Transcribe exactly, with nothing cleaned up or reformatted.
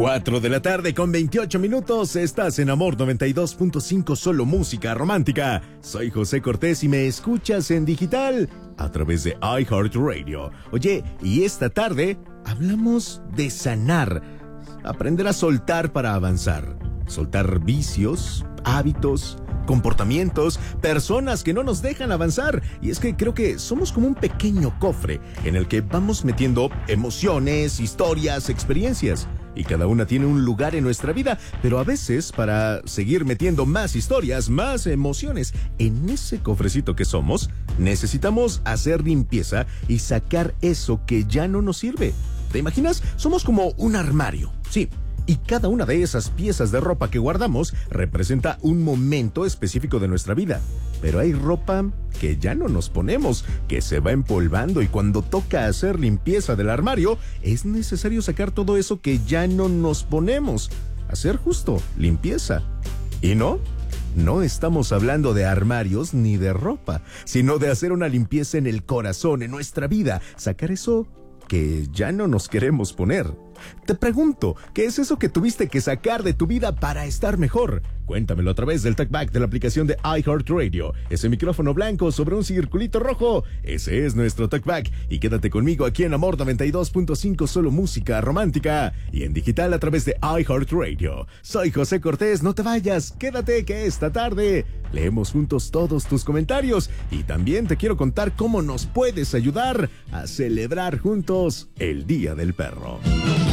cuatro de la tarde con veintiocho minutos, estás en Amor noventa y dos punto cinco, solo música romántica. Soy José Cortés y me escuchas en digital a través de iHeartRadio. Oye, y esta tarde hablamos de sanar, aprender a soltar para avanzar, soltar vicios, hábitos, comportamientos, personas que no nos dejan avanzar. Y es que creo que somos como un pequeño cofre en el que vamos metiendo emociones, historias, experiencias. Y cada una tiene un lugar en nuestra vida, pero a veces para seguir metiendo más historias, más emociones en ese cofrecito que somos, necesitamos hacer limpieza y sacar eso que ya no nos sirve. ¿Te imaginas? Somos como un armario, sí. Y cada una de esas piezas de ropa que guardamos representa un momento específico de nuestra vida. Pero hay ropa que ya no nos ponemos, que se va empolvando, y cuando toca hacer limpieza del armario, es necesario sacar todo eso que ya no nos ponemos. Hacer justo limpieza. ¿Y no? No estamos hablando de armarios ni de ropa, sino de hacer una limpieza en el corazón, en nuestra vida. Sacar eso que ya no nos queremos poner. Te pregunto, ¿qué es eso que tuviste que sacar de tu vida para estar mejor? Cuéntamelo a través del talkback de la aplicación de iHeartRadio. Ese micrófono blanco sobre un circulito rojo, ese es nuestro talkback. Y quédate conmigo aquí en Amor noventa y dos punto cinco, solo música romántica. Y en digital a través de iHeartRadio. Soy José Cortés, no te vayas, quédate que esta tarde leemos juntos todos tus comentarios. Y también te quiero contar cómo nos puedes ayudar a celebrar juntos el Día del Perro.